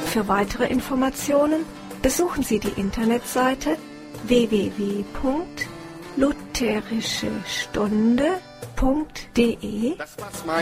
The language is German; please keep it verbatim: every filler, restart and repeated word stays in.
Für weitere Informationen besuchen Sie die Internetseite w w w punkt lutherische stunde punkt d e.